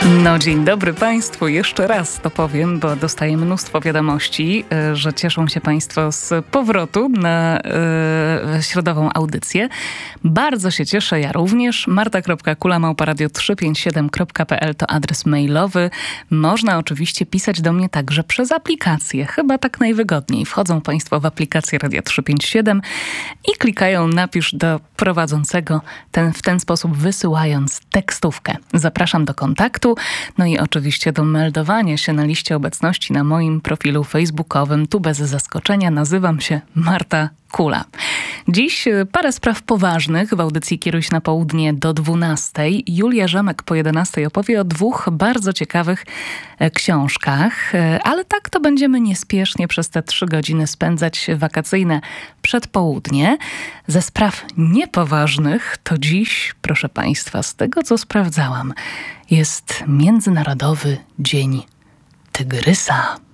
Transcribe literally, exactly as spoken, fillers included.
No dzień dobry Państwu, jeszcze raz to powiem, bo dostaję mnóstwo wiadomości, że cieszą się Państwo z powrotu na y, środową audycję. Bardzo się cieszę, ja również. marta kropka kula małpa radio trzysta pięćdziesiąt siedem kropka p l to adres mailowy. Można oczywiście pisać do mnie także przez aplikację, chyba tak najwygodniej. Wchodzą Państwo w aplikację Radia trzysta pięćdziesiąt siedem i klikają napisz do prowadzącego, ten, w ten sposób wysyłając tekstówkę. Zapraszam do kontaktu. No i oczywiście do meldowania się na liście obecności na moim profilu facebookowym. Tu bez zaskoczenia nazywam się Marta Kula. Dziś parę spraw poważnych w audycji Kieruj się na południe do dwunastej. Julia Rzemek po jedenastej opowie o dwóch bardzo ciekawych książkach, ale tak to będziemy niespiesznie przez te trzy godziny spędzać wakacyjne przedpołudnie. Ze spraw niepoważnych to dziś, proszę Państwa, z tego co sprawdzałam, jest Międzynarodowy Dzień Tygrysa.